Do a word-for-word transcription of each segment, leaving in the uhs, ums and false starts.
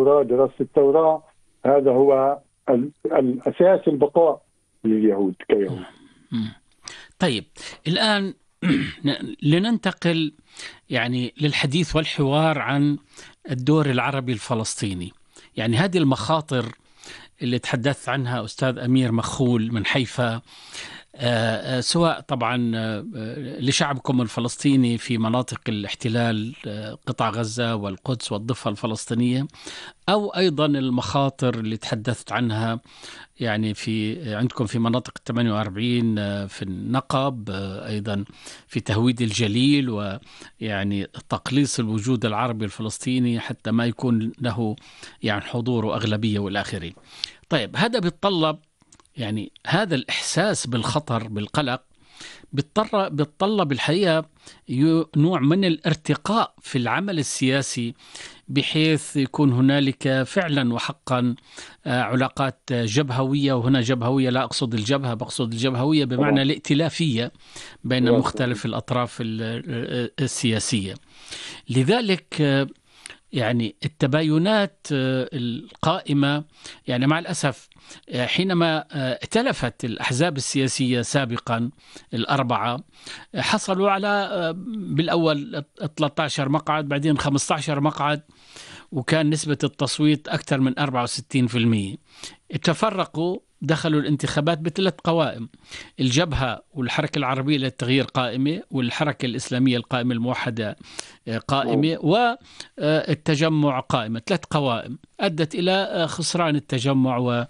التوراة، دراسة التوراة، هذا هو الأساس البقاء لليهود كيهود. طيب الآن لننتقل يعني للحديث والحوار عن الدور العربي الفلسطيني. يعني هذه المخاطر اللي تحدث عنها أستاذ أمير مخول من حيفا، آه سواء طبعا آه لشعبكم الفلسطيني في مناطق الاحتلال، آه قطاع غزة والقدس والضفة الفلسطينية، أو أيضا المخاطر اللي تحدثت عنها يعني في عندكم في مناطق ثمانية وأربعين في النقب، أيضا في تهويد الجليل، ويعني تقليص الوجود العربي الفلسطيني حتى ما يكون له يعني حضور وأغلبية والآخرين. طيب هذا بيتطلب يعني هذا الإحساس بالخطر بالقلق بيضطر بيتطلب الحقيقة نوع من الارتقاء في العمل السياسي، بحيث يكون هنالك فعلا وحقا علاقات جبهوية. وهنا جبهوية لا أقصد الجبهة، بقصد الجبهوية بمعنى الائتلافية بين مختلف الأطراف السياسية. لذلك يعني التباينات القائمة، يعني مع الأسف حينما ائتلفت الأحزاب السياسية سابقا الأربعة، حصلوا على بالأول ثلاثة عشر مقعد، بعدين خمسة عشر مقعد، وكان نسبة التصويت أكثر من أربعة وستين بالمئة. تفرقوا، دخلوا الانتخابات بثلاث قوائم: الجبهة والحركة العربية للتغيير قائمة، والحركة الإسلامية القائمة الموحدة قائمة، والتجمع قائمة. ثلاث قوائم أدت إلى خسران التجمع و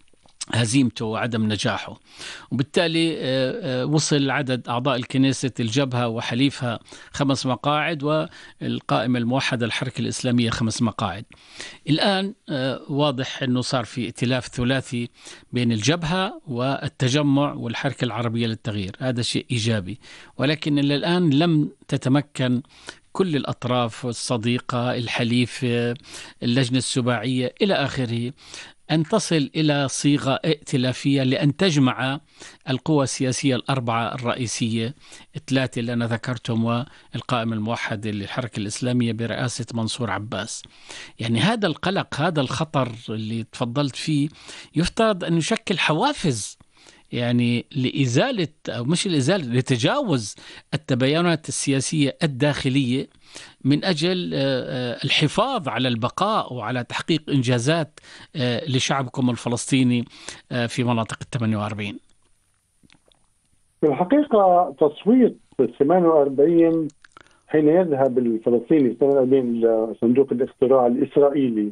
هزيمته وعدم نجاحه، وبالتالي وصل عدد أعضاء الكنيسة الجبهة وحليفها خمس مقاعد، والقائمة الموحدة الحركة الإسلامية خمس مقاعد. الآن واضح أنه صار في ائتلاف ثلاثي بين الجبهة والتجمع والحركة العربية للتغيير، هذا شيء إيجابي، ولكن إلى الآن لم تتمكن كل الأطراف الصديقة، الحليف، اللجنة السباعية إلى آخره، أن تصل إلى صيغة ائتلافية لأن تجمع القوى السياسية الأربعة الرئيسية، الثلاثة اللي أنا ذكرتهم، والقائمة الموحدة للحركة الإسلامية برئاسة منصور عباس. يعني هذا القلق، هذا الخطر اللي تفضلت فيه، يفترض أن يشكل حوافز يعني لإزالة أو مش الإزالة، لتجاوز التباينات السياسية الداخلية من أجل الحفاظ على البقاء وعلى تحقيق إنجازات لشعبكم الفلسطيني في مناطق الثمانية وأربعين. في الحقيقة تصويت الثمانية وأربعين حين يذهب الفلسطيني الثمانية وأربعين لصندوق الاقتراع الإسرائيلي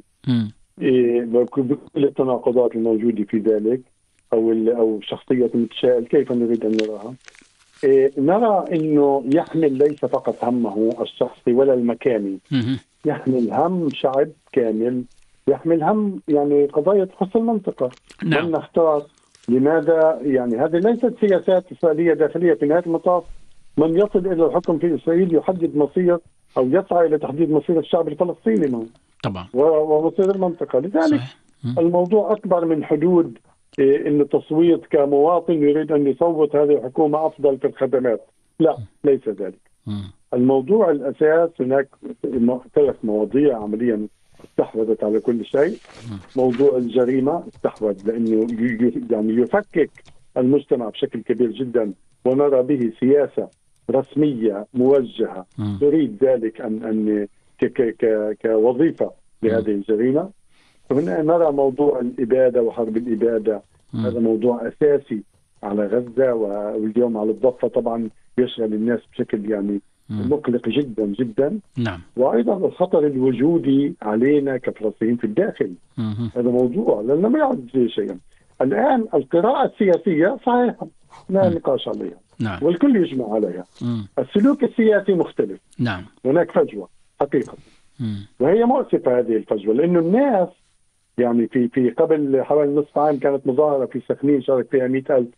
بكل التناقضات الموجودة في ذلك، أو أو شخصية المتشائل كيف نريد أن نراها، نرى أنه يحمل ليس فقط همه الشخصي ولا المكاني، يحمل هم شعب كامل، يحمل هم يعني قضايا تخص المنطقة. نعم. من نختار لماذا؟ يعني هذه ليست سياسات إسرائيلية داخلية، في نهاية المطاف من يصل إلى الحكم في إسرائيل يحدد مصير أو يسعى إلى تحديد مصير الشعب الفلسطيني معه طبعا ومصير المنطقة. لذلك الموضوع أكبر من حدود إن التصويت كمواطن يريد أن يصوت هذه الحكومة أفضل في الخدمات، لا، ليس ذلك. م. الموضوع الأساس هناك ثلاث مواضيع عمليا استحوذت على كل شيء. م. موضوع الجريمة استحوذ لأنه يعني يفكك المجتمع بشكل كبير جدا، ونرى به سياسة رسمية موجهة م. تريد ذلك أن أن ك ك كوظيفة لهذه الجريمة. هنا نرى موضوع الإبادة وحرب الإبادة، م. هذا موضوع أساسي على غزة واليوم على الضفة، طبعا يشغل الناس بشكل يعني م. مقلق جدا جدا. نعم. وأيضا الخطر الوجودي علينا كفلسطينيين في الداخل، م. هذا موضوع لأنه ما يعد شيئا. الآن القراءة السياسية صحيحة لا م. نقاش عليها، نعم. والكل يجمع عليها. م. السلوك السياسي مختلف. نعم. هناك فجوة حقيقة، م. وهي مؤسفة هذه الفجوة، لأنه الناس يعني في في قبل حوالي نصف عام كانت مظاهرة في سخنين شارك فيها مئة ألف.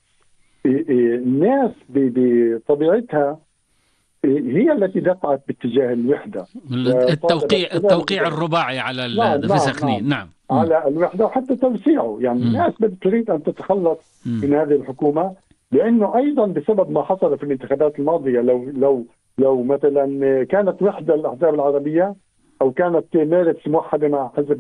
الناس بطبيعتها هي التي دفعت باتجاه الوحدة، التوقيع التوقيع الرباعي على نعم في سخنين. نعم. نعم على الوحدة وحتى توسيعه. يعني م. الناس تريد أن تتخلص م. من هذه الحكومة، لأنه أيضا بسبب ما حصل في الانتخابات الماضية، لو لو لو مثلا كانت وحدة الأحزاب العربية أو كانت مارس موحدة مع حزب